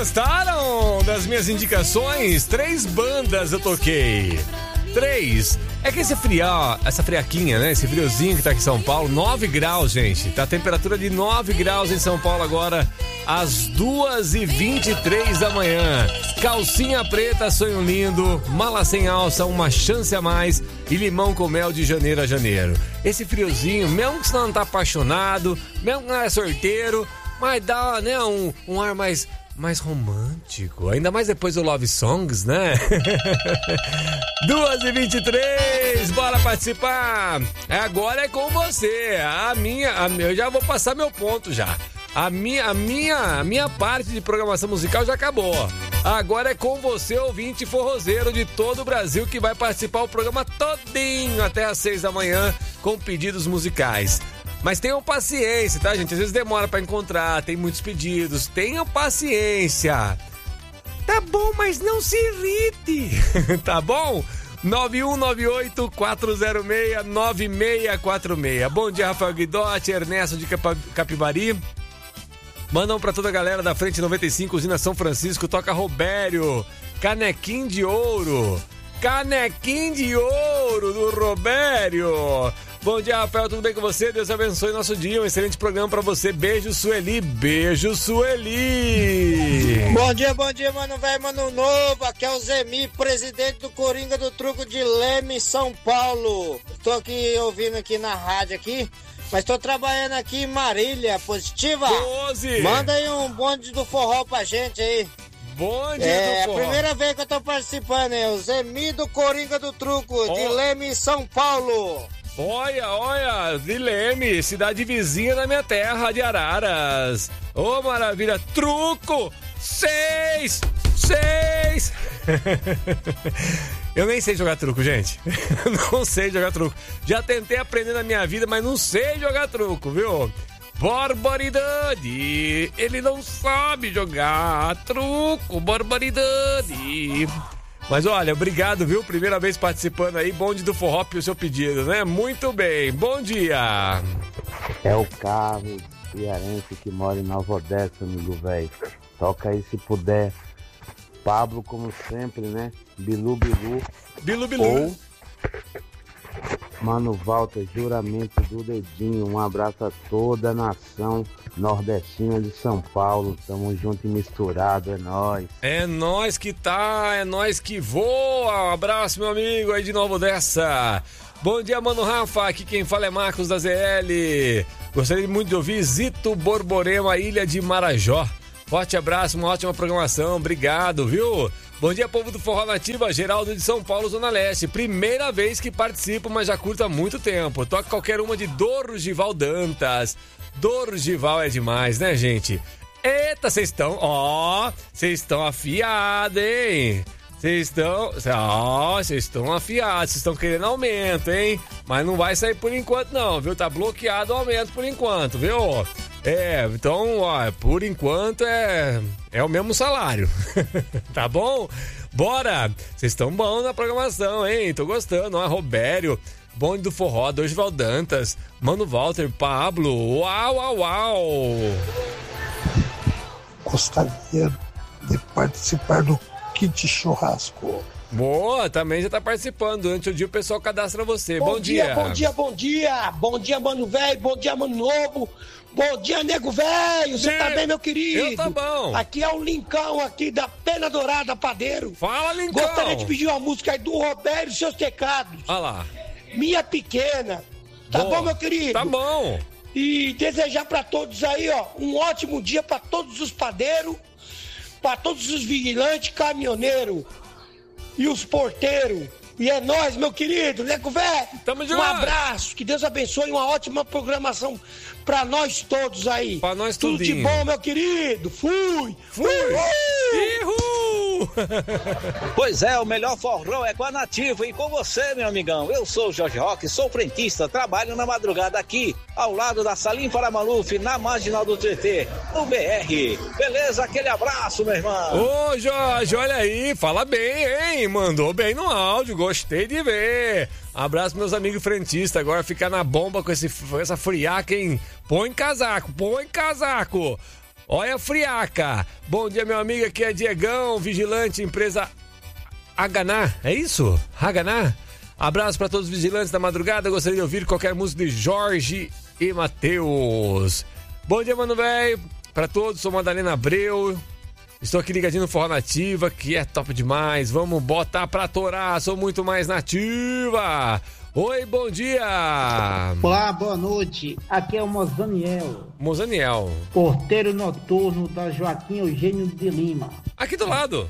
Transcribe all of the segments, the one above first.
Gostaram das minhas indicações? 3 bandas eu toquei. 3. É que essa friaquinha, né? Esse friozinho que tá aqui em São Paulo, 9 graus, gente. Tá a temperatura de 9 graus em São Paulo agora, às 2h23 da manhã. Calcinha preta, sonho lindo, mala sem alça, uma chance a mais e limão com mel de janeiro a janeiro. Esse friozinho, mesmo que você não tá apaixonado, mesmo que não é sorteiro, mas dá, né, um ar mais romântico, ainda mais depois do Love Songs, né? 2h23, bora participar! Agora é com você. Eu já vou passar meu ponto já. A minha parte de programação musical já acabou. Agora é com você, ouvinte forrozeiro de todo o Brasil, que vai participar do programa todinho até às 6 da manhã com pedidos musicais. Mas tenham paciência, tá, gente? Às vezes demora pra encontrar, tem muitos pedidos. Tenham paciência. Tá bom, mas não se irrite. Tá bom? 9198-406-9646. Bom dia, Rafael Guidotti, Ernesto de Capivari. Mandam pra toda a galera da Frente 95, Usina São Francisco. Toca Robério. Canequinho de ouro. Canequinho de ouro do Robério. Bom dia, Rafael, tudo bem com você? Deus abençoe nosso dia, um excelente programa pra você. Beijo, Sueli. Beijo, Sueli. Bom dia, mano velho, mano novo. Aqui é o Zemi, presidente do Coringa do Truco de Leme, São Paulo. Tô aqui ouvindo aqui na rádio aqui, mas tô trabalhando aqui em Marília, Positiva. 12. Manda aí um bonde do forró pra gente aí. Bonde do forró. É a primeira vez que eu tô participando, é o Zemi do Coringa do Truco de Leme, São Paulo. Olha, de Leme, cidade vizinha da minha terra, de Araras. Ô, maravilha, truco, 6. Eu nem sei jogar truco, gente. Não sei jogar truco. Já tentei aprender na minha vida, mas não sei jogar truco, viu? Barbaridade, ele não sabe jogar truco, barbaridade. Mas olha, obrigado, viu? Primeira vez participando aí, bonde do forró o seu pedido, né? Muito bem, bom dia! É o Carlos Cearense que mora em Nova Odessa, amigo velho. Toca aí se puder. Pablo, como sempre, né? Bilu. Ou Mano Walter, Juramento do Dedinho. Um abraço a toda a nação nordestina de São Paulo. Tamo junto e misturado, é nóis. É nóis que tá, é nóis que voa. Um abraço, meu amigo aí de Nova Odessa. Bom dia, mano Rafa. Aqui quem fala é Marcos da ZL. Gostaria muito de ouvir Zito Borborema, Ilha de Marajó. Forte abraço, uma ótima programação. Obrigado, viu? Bom dia, povo do Forró Nativa, Geraldo de São Paulo, Zona Leste. Primeira vez que participo, mas já curto há muito tempo. Toque qualquer uma de Dorgival Dantas. Dorgival é demais, né, gente? Eita, vocês estão afiados, hein? Vocês estão afiados, vocês estão querendo aumento, hein? Mas não vai sair por enquanto não, viu? Tá bloqueado o aumento por enquanto, viu? Então, por enquanto é o mesmo salário. Tá bom? Bora! Vocês estão bons na programação, hein? Tô gostando, Robério, bonde do forró, Dorgival Dantas, Mano Walter, Pablo, uau! Gostaria de participar do Kit Churrasco. Boa, também já tá participando. Durante o dia o pessoal cadastra você. Bom dia. Bom dia, mano velho. Bom dia, mano novo. Bom dia, nego velho. Você tá bem, meu querido? Eu tá bom. Aqui é o Lincão, aqui da Pena Dourada, Padeiro. Fala, Lincão. Gostaria de pedir uma música aí do Robério e seus teclados. Olha lá. Minha Pequena. Tá bom, meu querido? Tá bom. E desejar pra todos aí, um ótimo dia pra todos os padeiros, pra todos os vigilantes, caminhoneiros e os porteiros. E é nóis, meu querido, nego velho. Tamo junto. Um abraço, que Deus abençoe, uma ótima programação pra nós todos aí. Pra nós tudo tudinho. de bom, meu querido. Fui. Uhul. Pois é, o melhor forró é com a Nativa e com você, meu amigão. Eu sou o Jorge Roque, sou frentista, trabalho na madrugada aqui, ao lado da Salim Paramaluf, na Marginal do TT, no BR. Beleza? Aquele abraço, meu irmão. Ô, Jorge, olha aí, fala bem, hein? Mandou bem no áudio, gostei de ver. Abraço meus amigos frentistas, agora ficar na bomba com essa friaca, hein? Põe casaco. Olha a friaca. Bom dia, meu amigo, aqui é Diegão, vigilante, empresa Haganá, é isso? Haganá? Abraço para todos os vigilantes da madrugada, gostaria de ouvir qualquer música de Jorge e Matheus. Bom dia, mano velho, para todos, sou Madalena Abreu, estou aqui ligadinho no Forró Nativa, que é top demais, vamos botar pra torar, sou muito mais nativa. Oi, bom dia! Olá, boa noite. Aqui é o Mozaniel. Mozaniel. Porteiro noturno da Joaquim Eugênio de Lima. Aqui do lado.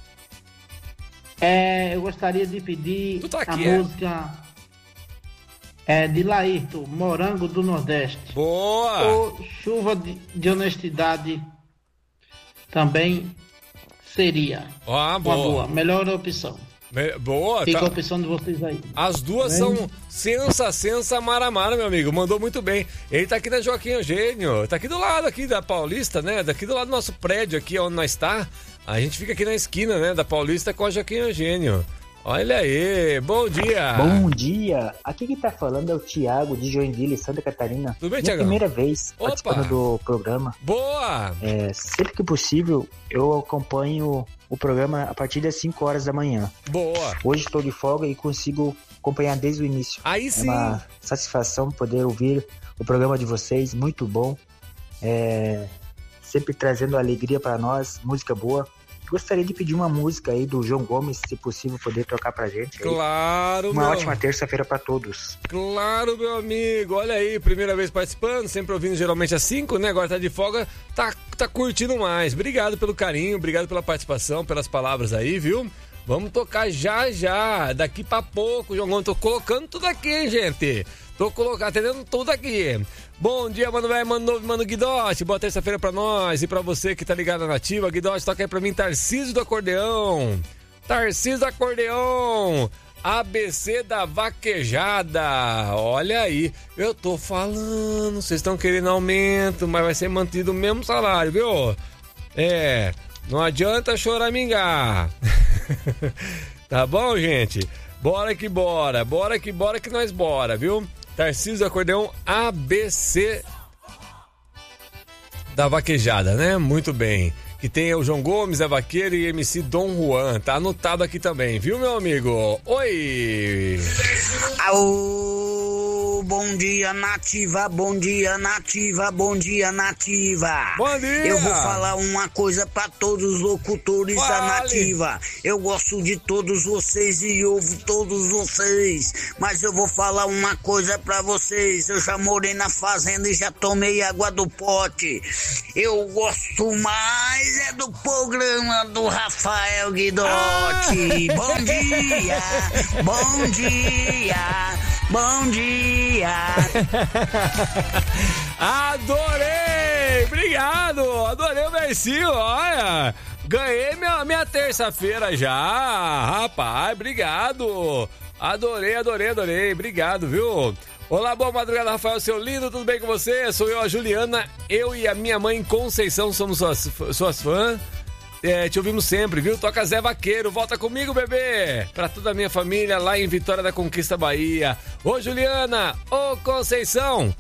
Eu gostaria de pedir aqui, a música de Laírton, Morango do Nordeste. Boa! Ou Chuva de Honestidade também seria uma boa. Melhor opção. Boa, fica a opção de vocês aí. As duas são sensa, maramara, meu amigo. Mandou muito bem. Ele tá aqui na Joaquim Eugênio. Tá aqui do lado aqui da Paulista, né? Daqui do lado do nosso prédio aqui onde nós tá. A gente fica aqui na esquina, né? Da Paulista com a Joaquim Eugênio. Olha aí, bom dia. Bom dia. Aqui quem tá falando é o Thiago de Joinville, Santa Catarina. Tudo bem, Thiago? Primeira vez participando do programa. Boa! Sempre que possível, eu acompanho o programa a partir das 5 horas da manhã. Boa! Hoje estou de folga e consigo acompanhar desde o início. Aí sim! É uma satisfação poder ouvir o programa de vocês, muito bom. Sempre trazendo alegria para nós, música boa. Gostaria de pedir uma música aí do João Gomes, se possível, poder tocar pra gente. Claro, Uma ótima terça-feira pra todos. Claro, meu amigo. Olha aí, primeira vez participando, sempre ouvindo geralmente às 5, né? Agora tá de folga, tá curtindo mais. Obrigado pelo carinho, obrigado pela participação, pelas palavras aí, viu? Vamos tocar já, daqui pra pouco, João Gomes. Tô colocando tudo aqui, hein, gente? Tô atendendo tudo aqui. Bom dia, mano velho, mano novo, mano Guidote. Boa terça-feira pra nós e pra você que tá ligado na Nativa. Guidote, toca aí pra mim, Tarcísio do Acordeão. Tarcísio do Acordeão. ABC da Vaquejada. Olha aí, eu tô falando, vocês estão querendo aumento, mas vai ser mantido o mesmo salário, viu? Não adianta choramingar. Tá bom, gente? Bora que bora que nós bora, viu? Tarcísio do Acordeão, ABC da Vaquejada, né? Muito bem. Que tem o João Gomes, a Vaqueira e MC Dom Juan. Tá anotado aqui também, viu, meu amigo? Oi! Aô, bom dia, Nativa, bom dia, Nativa, bom dia, Nativa. Bom dia! Eu vou falar uma coisa pra todos os locutores da Nativa. Eu gosto de todos vocês e ouvo todos vocês, mas eu vou falar uma coisa pra vocês. Eu já morei na fazenda e já tomei água do pote. Eu gosto mais do programa do Rafael Guidotti. Bom dia, bom dia, bom dia. Adorei! Obrigado! Adorei o versinho, olha! Ganhei minha terça-feira já, rapaz, obrigado! Adorei, obrigado, viu? Olá, boa madrugada, Rafael, seu lindo, tudo bem com você? Sou eu, a Juliana, eu e a minha mãe Conceição somos suas fãs. Te ouvimos sempre, viu? Toca Zé Vaqueiro, volta comigo, bebê! Pra toda a minha família lá em Vitória da Conquista, Bahia. Ô, Juliana, ô, Conceição!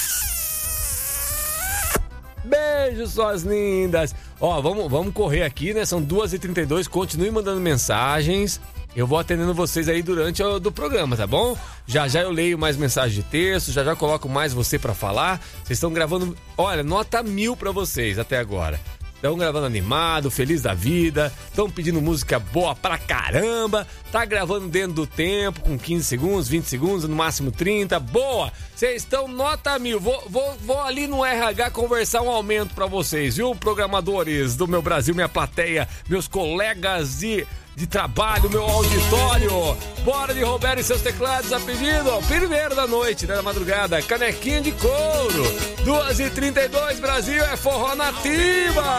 Beijo, suas lindas! Ó, vamos correr aqui, né? São 2h32, continue mandando mensagens. Eu vou atendendo vocês aí durante o programa, tá bom? Já eu leio mais mensagens de texto, já coloco mais você pra falar. Vocês estão gravando, olha, nota 1000 pra vocês até agora. Estão gravando animado, feliz da vida, estão pedindo música boa pra caramba, tá gravando dentro do tempo, com 15 segundos, 20 segundos, no máximo 30, boa! Vocês estão nota 1000, vou ali no RH conversar um aumento pra vocês, viu? Programadores do meu Brasil, minha plateia, meus colegas de trabalho, meu auditório. Bora de Roberto e seus teclados a pedido, ó, primeiro da noite, né, da madrugada, canequinha de couro. 2h32, Brasil é Forró Nativa.